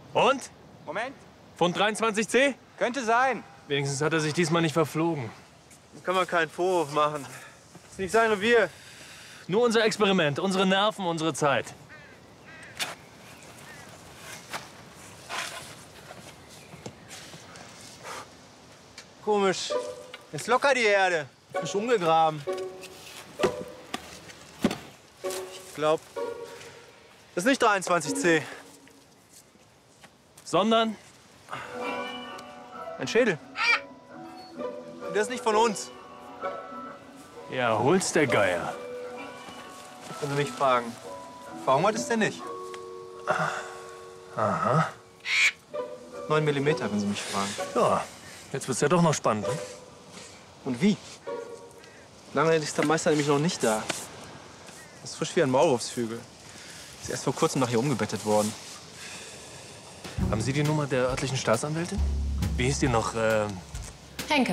Und? Moment. Pfund 23C? Könnte sein. Wenigstens hat er sich diesmal nicht verflogen. Da kann man keinen Vorwurf machen. Das ist nicht sein Revier. Nur unser Experiment, unsere Nerven, unsere Zeit. Komisch. Ist locker die Erde. Frisch umgegraben. Ich glaube, das ist nicht 23C. Sondern? Ein Schädel. Der ist nicht von uns. Ja, hol's der Geier. Wenn Sie mich fragen. Verhungert ist der nicht. Aha. 9 mm, wenn Sie mich fragen. Ja, jetzt wird's ja doch noch spannend. Ne? Und wie? Lange ist der Meister nämlich noch nicht da. Das ist frisch wie ein Maulwurfsvögel. Ist erst vor kurzem nach hier umgebettet worden. Haben Sie die Nummer der örtlichen Staatsanwältin? Wie hieß die noch? Henke.